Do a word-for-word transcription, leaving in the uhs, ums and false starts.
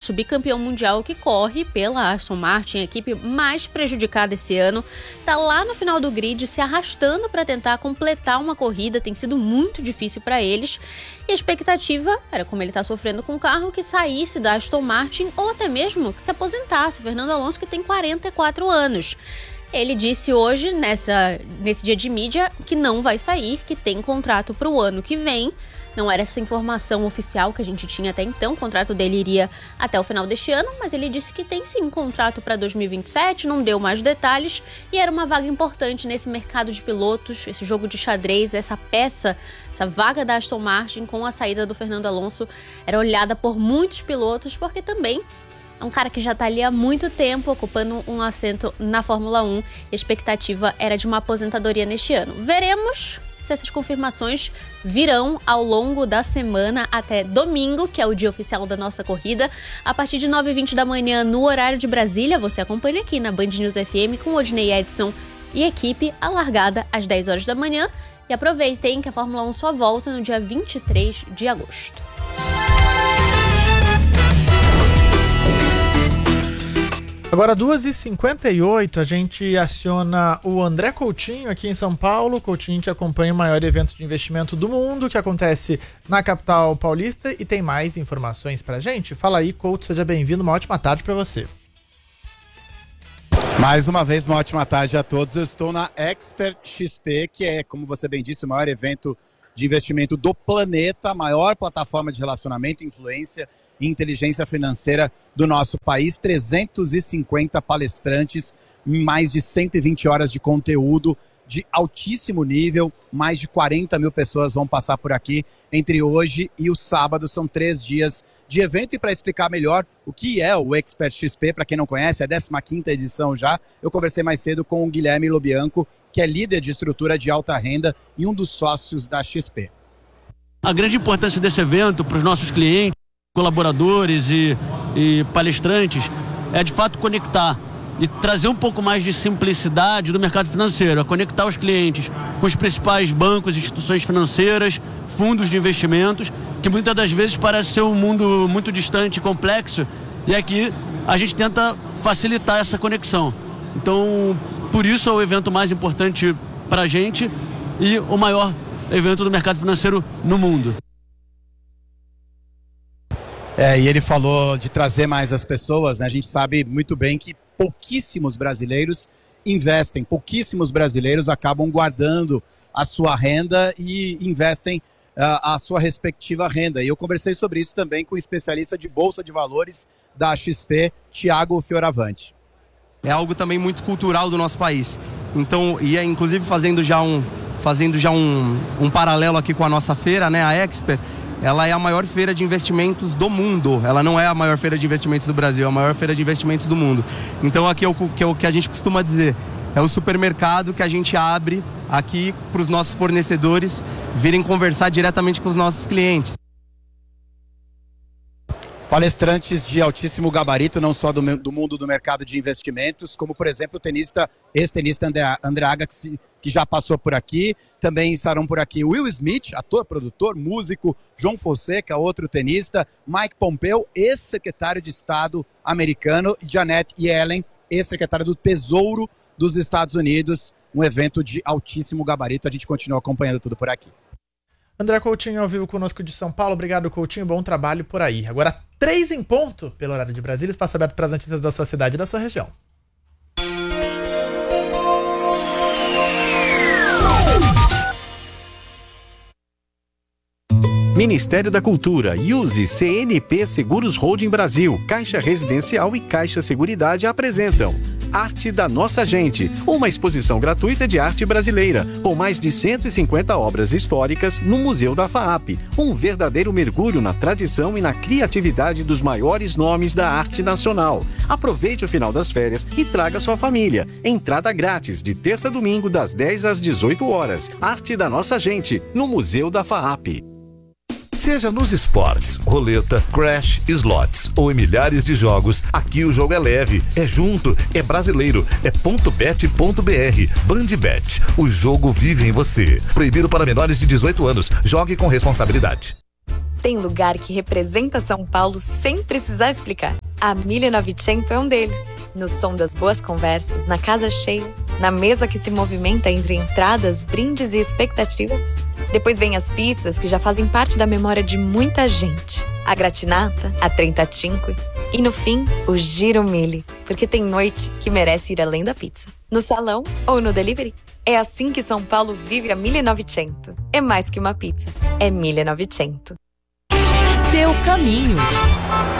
Alonso, bicampeão mundial que corre pela Aston Martin, a equipe mais prejudicada esse ano, tá lá no final do grid se arrastando para tentar completar uma corrida, tem sido muito difícil para eles. E a expectativa era, como ele tá sofrendo com o carro, que saísse da Aston Martin ou até mesmo que se aposentasse. Fernando Alonso, que tem quarenta e quatro anos. Ele disse hoje, nessa, nesse dia de mídia, que não vai sair, que tem contrato para o ano que vem. Não era essa informação oficial que a gente tinha até então, o contrato dele iria até o final deste ano, mas ele disse que tem sim um contrato para dois mil e vinte e sete, não deu mais detalhes, e era uma vaga importante nesse mercado de pilotos, esse jogo de xadrez, essa peça, essa vaga da Aston Martin com a saída do Fernando Alonso era olhada por muitos pilotos, porque também é um cara que já está ali há muito tempo, ocupando um assento na Fórmula um. E a expectativa era de uma aposentadoria neste ano. Veremos se essas confirmações virão ao longo da semana até domingo, que é o dia oficial da nossa corrida. A partir de nove e vinte da manhã, no horário de Brasília, você acompanha aqui na Band News F M com Odinei Edson e equipe, a largada às dez horas da manhã. E aproveitem que a Fórmula um só volta no dia vinte e três de agosto. Agora, duas e cinquenta e oito, a gente aciona o André Coutinho aqui em São Paulo. Coutinho que acompanha o maior evento de investimento do mundo, que acontece na capital paulista, e tem mais informações pra gente. Fala aí, Couto, seja bem-vindo, uma ótima tarde pra você. Mais uma vez, uma ótima tarde a todos. Eu estou na Expert X P, que é, como você bem disse, o maior evento de investimento do planeta, a maior plataforma de relacionamento, influência e inteligência financeira do nosso país. trezentos e cinquenta palestrantes, mais de cento e vinte horas de conteúdo de altíssimo nível, mais de quarenta mil pessoas vão passar por aqui entre hoje e o sábado. São três dias de evento, e para explicar melhor o que é o Expert X P, para quem não conhece, é a décima quinta edição já, eu conversei mais cedo com o Guilherme Lobianco, que é líder de estrutura de alta renda e um dos sócios da X P. A grande importância desse evento para os nossos clientes, colaboradores e, e palestrantes é de fato conectar e trazer um pouco mais de simplicidade do mercado financeiro, a conectar os clientes com os principais bancos, instituições financeiras, fundos de investimentos, que muitas das vezes parece ser um mundo muito distante e complexo, e aqui a gente tenta facilitar essa conexão. Então, por isso é o evento mais importante para a gente e o maior evento do mercado financeiro no mundo. É, e ele falou de trazer mais as pessoas, né? A gente sabe muito bem que pouquíssimos brasileiros investem, pouquíssimos brasileiros acabam guardando a sua renda e investem uh, a sua respectiva renda. E eu conversei sobre isso também com o especialista de Bolsa de Valores da X P, Thiago Fioravante. É algo também muito cultural do nosso país. Então, e é inclusive fazendo já um, fazendo já um, um paralelo aqui com a nossa feira, né, a Expert, ela é a maior feira de investimentos do mundo. Ela não é a maior feira de investimentos do Brasil, é a maior feira de investimentos do mundo. Então aqui é o que, é o que a gente costuma dizer, é o supermercado que a gente abre aqui para os nossos fornecedores virem conversar diretamente com os nossos clientes. Palestrantes de altíssimo gabarito, não só do, do mundo do mercado de investimentos, como, por exemplo, o tenista, ex-tenista André, André Agassi, que já passou por aqui. Também estarão por aqui Will Smith, ator, produtor, músico, João Fonseca, outro tenista, Mike Pompeo, ex-secretário de Estado americano, e Janet Yellen, ex-secretária do Tesouro dos Estados Unidos. Um evento de altíssimo gabarito, a gente continua acompanhando tudo por aqui. André Coutinho ao vivo conosco de São Paulo. Obrigado, Coutinho. Bom trabalho por aí. Agora, três em ponto, pelo horário de Brasília. Espaço aberto para as notícias da sua cidade e da sua região. Ministério da Cultura, Use, C N P Seguros Holding Brasil, Caixa Residencial e Caixa Seguridade apresentam Arte da Nossa Gente, uma exposição gratuita de arte brasileira, com mais de cento e cinquenta obras históricas no Museu da F A A P. Um verdadeiro mergulho na tradição e na criatividade dos maiores nomes da arte nacional. Aproveite o final das férias e traga sua família. Entrada grátis, de terça a domingo, das dez às dezoito horas. Arte da Nossa Gente, no Museu da F A A P. Seja nos esportes, roleta, crash, slots ou em milhares de jogos, aqui o jogo é leve, é junto, é brasileiro, é ponto bet ponto b r. Bandbet, o jogo vive em você. Proibido para menores de dezoito anos. Jogue com responsabilidade. Tem lugar que representa São Paulo sem precisar explicar. A mille e novecento é um deles. No som das boas conversas, na casa cheia, na mesa que se movimenta entre entradas, brindes e expectativas. Depois vem as pizzas que já fazem parte da memória de muita gente. A gratinata, a trentacinque e no fim, o giro mille, porque tem noite que merece ir além da pizza. No salão ou no delivery. É assim que São Paulo vive a mille e novecento. É mais que uma pizza, é mille e novecento. Seu caminho.